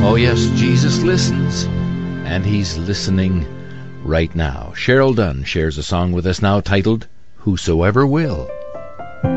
Oh yes, Jesus listens, and He's listening right now. Cheryl Dunn shares a song with us now titled, Whosoever Will.